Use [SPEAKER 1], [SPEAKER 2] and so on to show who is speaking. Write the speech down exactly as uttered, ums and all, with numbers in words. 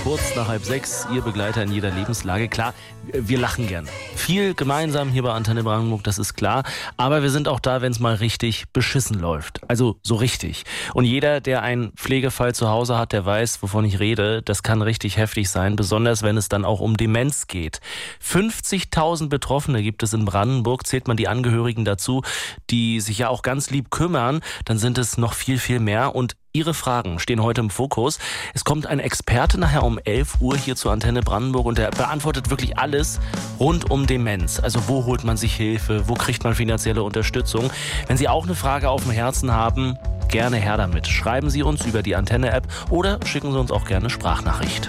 [SPEAKER 1] kurz nach halb sechs, Ihr Begleiter in jeder Lebenslage. Klar, wir lachen gern. Viel gemeinsam hier bei Antenne Brandenburg, das ist klar. Aber wir sind auch da, wenn es mal richtig beschissen läuft. Also so richtig. Und jeder, der einen Pflegefall zu Hause hat, der weiß, wovon ich rede. Das kann richtig heftig sein, besonders wenn es dann auch um Demenz geht. fünfzigtausend Betroffene gibt es in Brandenburg. Zählt man die Angehörigen dazu, die sich ja auch ganz lieb kümmern, dann sind es noch viel, viel mehr. Und Ihre Fragen stehen heute im Fokus. Es kommt ein Experte nachher um elf Uhr hier zur Antenne Brandenburg und der beantwortet wirklich alles rund um Demenz. Also wo holt man sich Hilfe, wo kriegt man finanzielle Unterstützung? Wenn Sie auch eine Frage auf dem Herzen haben, gerne her damit. Schreiben Sie uns über die Antenne-App oder schicken Sie uns auch gerne Sprachnachricht.